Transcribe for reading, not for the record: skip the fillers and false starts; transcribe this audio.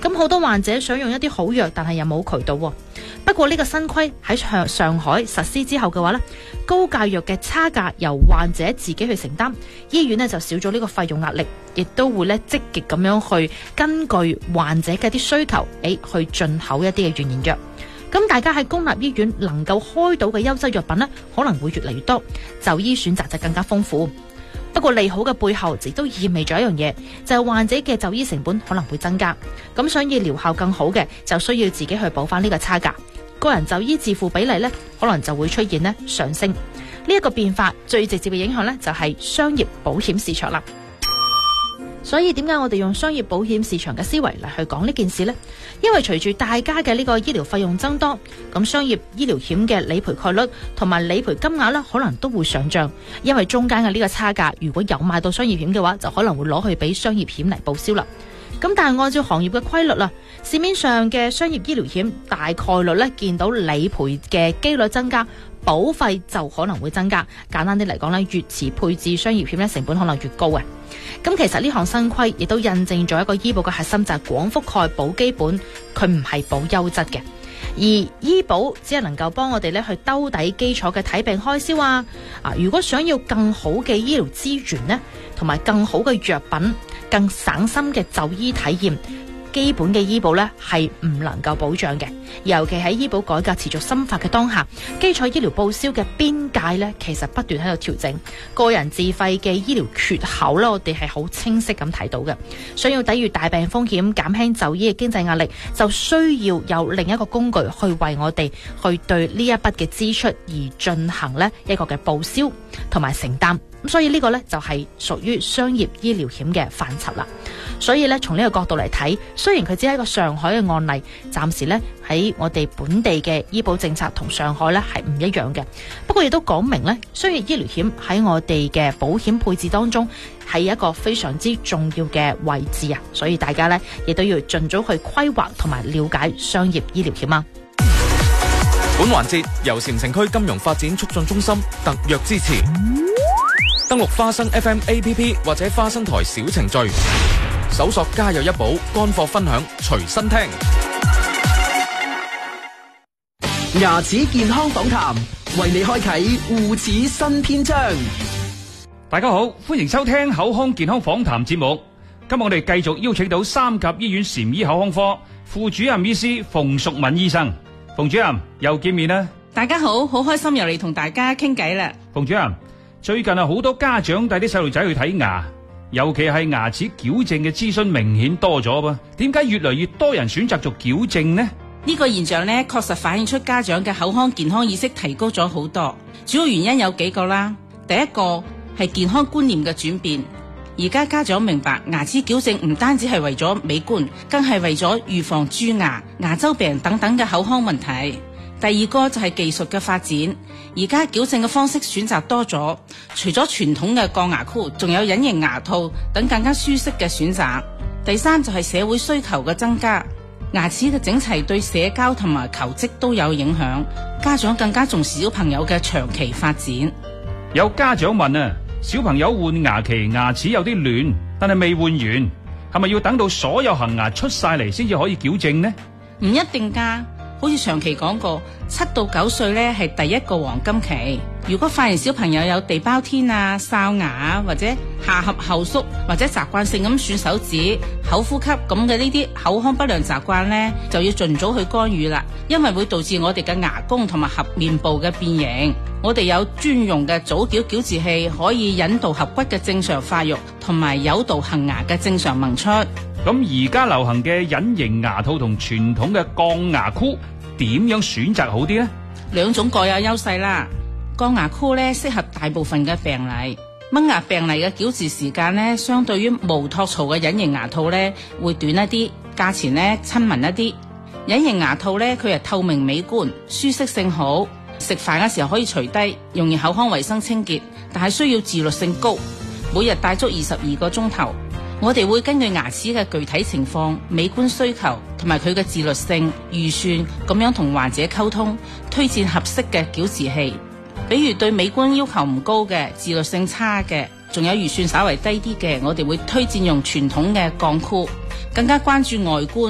咁好多患者想用一啲好藥，但係又冇渠道。不過呢個新規喺上海實施之後嘅話呢，高價藥嘅差價由患者自己去承擔，醫院呢就少咗呢個費用壓力，亦都會呢積極咁樣去根據患者嘅啲需求，去進口一啲嘅原研藥。咁大家喺公立醫院能夠開到嘅優質藥品呢，可能會越嚟越多，就醫選擇就更加豐富。不過利好嘅背後，亦都意味咗一樣嘢，就係患者嘅就醫成本可能會增加。咁想要療效更好嘅，就需要自己去補翻呢個差價。個人就醫自付比例呢，可能就會出現呢上升。呢一個變化最直接嘅影響呢，就係商業保險市場啦。所以點解我哋用商業保險市場嘅思維嚟去講呢件事呢？因為隨住大家嘅呢個醫療費用增多，咁商業醫療險嘅理賠概率同埋理賠金額呢，可能都會上漲。因為中間嘅呢個差價，如果有買到商業險嘅話，就可能會攞去俾商業險嚟報銷啦。咁但係按照行業嘅規律啦，市面上嘅商業醫療險大概率呢，見到理賠嘅機率增加，保費就可能會增加。簡單啲嚟講呢，越遲配置商業險呢，成本可能越高嘅。咁其實呢項新規亦都印證咗一個醫保嘅核心，就係廣覆蓋保基本，佢唔係保優質嘅。而醫保只係能夠幫我哋咧去兜底基礎嘅睇病開銷啊！如果想要更好嘅醫療資源呢，同埋更好嘅藥品、更省心嘅就醫體驗，基本嘅醫保呢係唔能夠保障嘅。尤其喺醫保改革持續深化嘅當下，基礎醫療報銷嘅邊界呢其實不斷喺度調整，個人自費嘅醫療缺口呢，我哋係好清晰咁睇到嘅。想要抵禦大病風險、減輕就醫嘅經濟壓力，就需要有另一個工具去為我哋去對呢一筆嘅支出而進行呢一個嘅報銷同埋承擔。咁所以呢個呢，就係屬於商業醫療險嘅範疇啦。所以呢，從呢個角度嚟睇，雖然佢只係一個上海嘅案例，暫時呢喺我哋本地嘅醫保政策同上海呢係唔一樣嘅。不過亦都講明呢，商業醫療險喺我哋嘅保險配置當中係一個非常之重要嘅位置啊！所以大家呢，亦都要盡早去規劃同埋了解商業醫療險啊！ 本環節由禪城區金融發展促進中心特約支持。登錄花生 FM APP 或者花生台小程序，搜索家有一寶，乾貨分享隨身聽。 牙齒健康訪談，為你開啟護齒新篇章。 大家好，歡迎收聽口腔健康訪談節目。今日我哋繼續邀請到三甲醫院禪醫口腔科副主任醫師馮淑敏醫生。馮主任又見面啦！ 大家好，好開心又嚟同大家傾偈啦。 馮主任，最近好多家長帶啲細路仔去睇牙，尤其係牙齒矯正嘅諮詢明顯多咗噃。點解越嚟越多人選擇做矯正呢？ 呢個現象呢，確實反映出家長嘅口腔健康意識提高咗好多。主要原因有幾個啦。第一個係健康觀念嘅轉變。而家家長明白牙齒矯正唔單止係為咗美觀，更係為咗預防蛀牙、牙周病等等嘅口腔問題。第二個就係技術嘅發展，而家矯正嘅方式選擇多咗，除咗傳統嘅鋼牙箍，仲有隱形牙套等更加舒適嘅選擇。第三就係社會需求嘅增加，牙齒嘅整齊對社交同埋求職都有影響，家長更加重視小朋友嘅長期發展。 有家長問啊，小朋友換牙期牙齒有啲亂，但係未換完，係咪要等到所有恆牙出晒嚟先至可以矯正呢？ 唔一定㗎。好似長期講過，7到9歲咧係第一個黃金期。如果發現小朋友有地包天啊、哨牙啊，或者下頜後縮，或者習慣性咁吮手指、口呼吸咁嘅呢啲口腔不良習慣咧，就要盡早去干預啦，因為會導致我哋嘅牙弓同埋頜面部嘅變形。我哋有專用嘅早矯矯治器，可以引導頜骨嘅正常發育，同埋誘導恆牙嘅正常萌出。 咁而家流行嘅隱形牙套同傳統嘅鋼牙箍，點樣選擇好啲呢？ 兩種各有優勢啦。鋼牙箍咧適合大部分嘅病例，掹牙病例嘅矯治時間咧，相對於無托槽嘅隱形牙套咧會短一啲，價錢咧親民一啲。隱形牙套咧佢係透明美觀，舒適性好，食飯嘅時候可以除低，容易口腔衛生清潔，但係需要自律性高，每日戴足22個鐘頭。我哋會根據牙齒嘅具體情況、美觀需求同埋佢嘅自律性、預算咁樣同患者溝通，推薦合適嘅矯治器。比如對美觀要求唔高嘅、自律性差嘅，仲有預算稍為低啲嘅，我哋會推薦用傳統嘅鋼箍。更加關注外觀